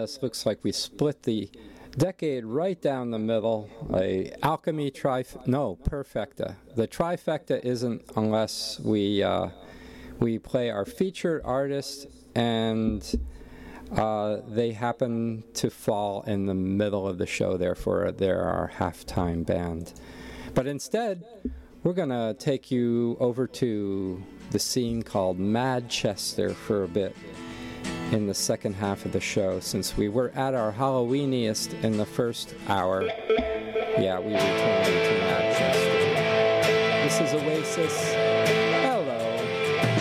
this, looks like we split the decade right down the middle. Alchemy perfecta. The trifecta isn't unless we play our featured artist and they happen to fall in the middle of the show, therefore they're our halftime band. But instead, we're going to take you over to the scene called Madchester for a bit in the second half of the show, since we were at our Halloweeniest in the first hour. Yeah, we returned to Madchester. This is Oasis.